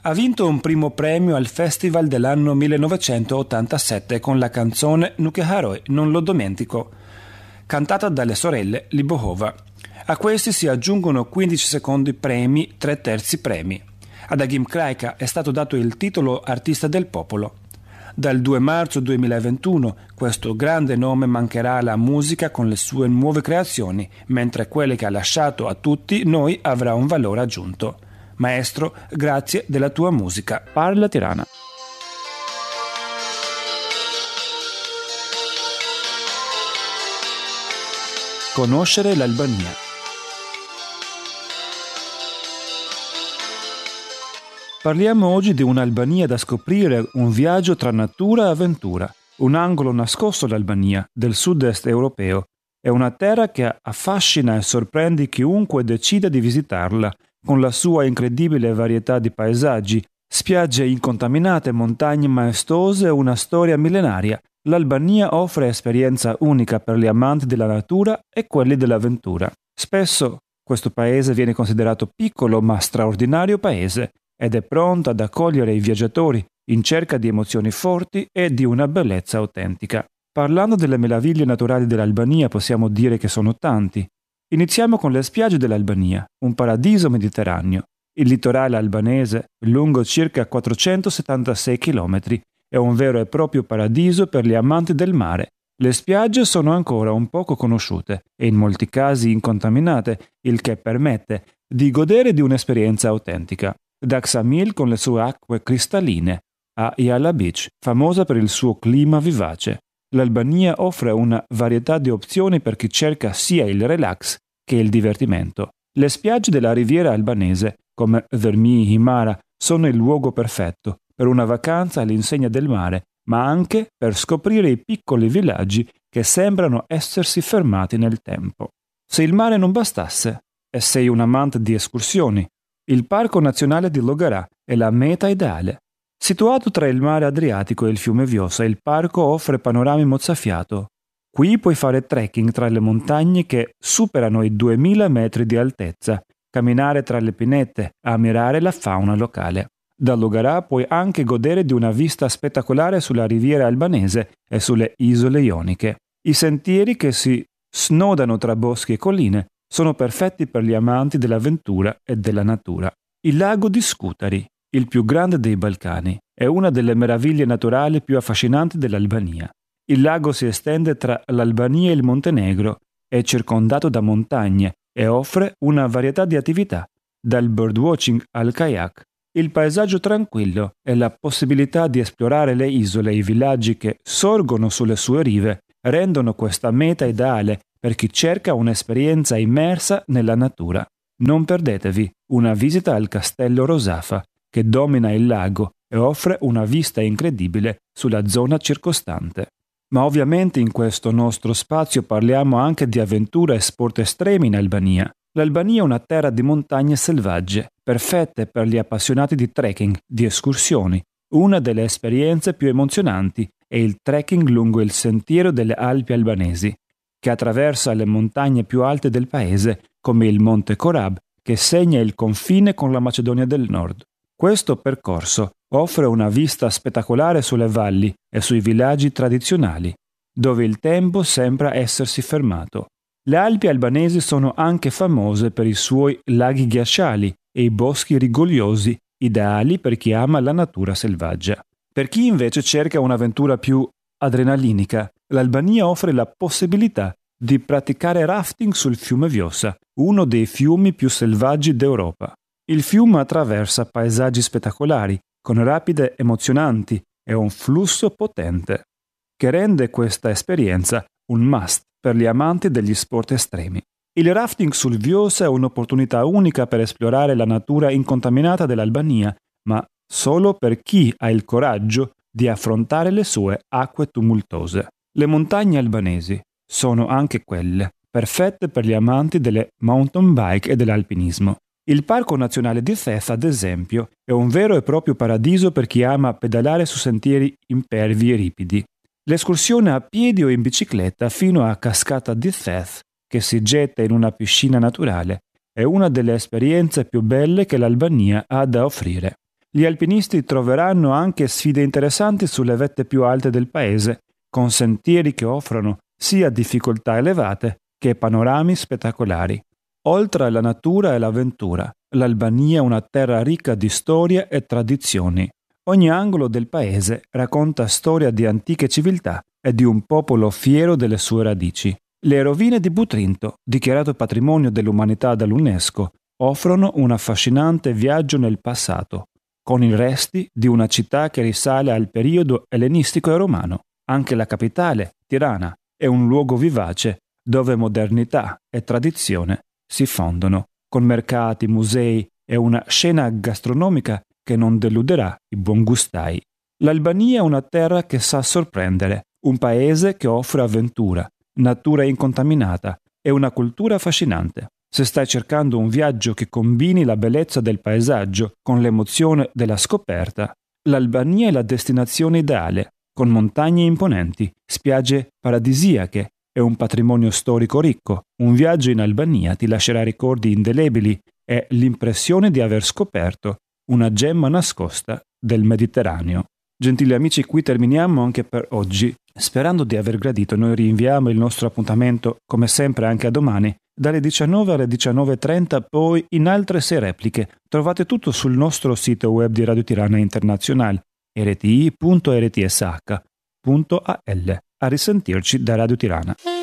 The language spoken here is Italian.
Ha vinto un primo premio al Festival dell'anno 1987 con la canzone Nuke Haroi, non lo dimentico, cantata dalle sorelle Libohova. A questi si aggiungono 15 secondi premi, 3/3 premi. Ad Agim Kraika è stato dato il titolo Artista del Popolo. Dal 2 marzo 2021 questo grande nome mancherà alla musica con le sue nuove creazioni, mentre quelle che ha lasciato a tutti noi avrà un valore aggiunto. Maestro, grazie della tua musica. Parla Tirana. Conoscere l'Albania. Parliamo oggi di un'Albania da scoprire, un viaggio tra natura e avventura, un angolo nascosto d'Albania, del sud-est europeo. È una terra che affascina e sorprende chiunque decida di visitarla, con la sua incredibile varietà di paesaggi, spiagge incontaminate, montagne maestose e una storia millenaria. L'Albania offre esperienza unica per gli amanti della natura e quelli dell'avventura. Spesso questo paese viene considerato piccolo ma straordinario paese ed è pronto ad accogliere i viaggiatori in cerca di emozioni forti e di una bellezza autentica. Parlando delle meraviglie naturali dell'Albania possiamo dire che sono tanti. Iniziamo con le spiagge dell'Albania, un paradiso mediterraneo. Il litorale albanese, lungo circa 476 km, è un vero e proprio paradiso per gli amanti del mare. Le spiagge sono ancora un poco conosciute e in molti casi incontaminate, il che permette di godere di un'esperienza autentica. Da Ksamil con le sue acque cristalline, a Yala Beach, famosa per il suo clima vivace. L'Albania offre una varietà di opzioni per chi cerca sia il relax che il divertimento. Le spiagge della riviera albanese, come Vermi Himara, sono il luogo perfetto per una vacanza all'insegna del mare, ma anche per scoprire i piccoli villaggi che sembrano essersi fermati nel tempo. Se il mare non bastasse, e sei un amante di escursioni, il Parco Nazionale di Logarà è la meta ideale. Situato tra il mare Adriatico e il fiume Vjosa, il parco offre panorami mozzafiato. Qui puoi fare trekking tra le montagne che superano i 2000 metri di altezza, camminare tra le pinete, ammirare la fauna locale. Da Logarà puoi anche godere di una vista spettacolare sulla riviera albanese e sulle isole ioniche. I sentieri che si snodano tra boschi e colline sono perfetti per gli amanti dell'avventura e della natura. Il lago di Scutari, il più grande dei Balcani, è una delle meraviglie naturali più affascinanti dell'Albania. Il lago si estende tra l'Albania e il Montenegro, è circondato da montagne e offre una varietà di attività, dal birdwatching al kayak. Il paesaggio tranquillo e la possibilità di esplorare le isole e i villaggi che sorgono sulle sue rive rendono questa meta ideale per chi cerca un'esperienza immersa nella natura. Non perdetevi una visita al Castello Rosafa, che domina il lago e offre una vista incredibile sulla zona circostante. Ma ovviamente in questo nostro spazio parliamo anche di avventura e sport estremi in Albania. L'Albania è una terra di montagne selvagge, perfette per gli appassionati di trekking, di escursioni. Una delle esperienze più emozionanti è il trekking lungo il sentiero delle Alpi albanesi, che attraversa le montagne più alte del paese, come il Monte Korab, che segna il confine con la Macedonia del Nord. Questo percorso offre una vista spettacolare sulle valli e sui villaggi tradizionali, dove il tempo sembra essersi fermato. Le Alpi albanesi sono anche famose per i suoi laghi ghiacciali e i boschi rigogliosi, ideali per chi ama la natura selvaggia. Per chi invece cerca un'avventura più adrenalinica, l'Albania offre la possibilità di praticare rafting sul fiume Vjosa, uno dei fiumi più selvaggi d'Europa. Il fiume attraversa paesaggi spettacolari, con rapide emozionanti e un flusso potente, che rende questa esperienza un must per gli amanti degli sport estremi. Il rafting sul Vjosa è un'opportunità unica per esplorare la natura incontaminata dell'Albania, ma solo per chi ha il coraggio di affrontare le sue acque tumultuose. Le montagne albanesi sono anche quelle perfette per gli amanti delle mountain bike e dell'alpinismo. Il Parco Nazionale di Theth, ad esempio, è un vero e proprio paradiso per chi ama pedalare su sentieri impervi e ripidi. L'escursione a piedi o in bicicletta fino a Cascata di Theth, che si getta in una piscina naturale, è una delle esperienze più belle che l'Albania ha da offrire. Gli alpinisti troveranno anche sfide interessanti sulle vette più alte del paese, con sentieri che offrono sia difficoltà elevate che panorami spettacolari. Oltre alla natura e l'avventura, l'Albania è una terra ricca di storie e tradizioni. Ogni angolo del paese racconta storia di antiche civiltà e di un popolo fiero delle sue radici. Le rovine di Butrinto, dichiarato patrimonio dell'umanità dall'UNESCO, offrono un affascinante viaggio nel passato, con i resti di una città che risale al periodo ellenistico e romano. Anche la capitale, Tirana, è un luogo vivace dove modernità e tradizione si fondono, con mercati, musei e una scena gastronomica che non deluderà i buongustai. L'Albania è una terra che sa sorprendere, un paese che offre avventura, natura incontaminata e una cultura affascinante. Se stai cercando un viaggio che combini la bellezza del paesaggio con l'emozione della scoperta, l'Albania è la destinazione ideale, con montagne imponenti, spiagge paradisiache e un patrimonio storico ricco. Un viaggio in Albania ti lascerà ricordi indelebili e l'impressione di aver scoperto una gemma nascosta del Mediterraneo. Gentili amici, qui terminiamo anche per oggi. Sperando di aver gradito, noi rinviamo il nostro appuntamento, come sempre, anche a domani, dalle 19 alle 19:30, poi in altre 6 repliche. Trovate tutto sul nostro sito web di Radio Tirana Internazionale, rti.rtsh.al. A risentirci da Radio Tirana.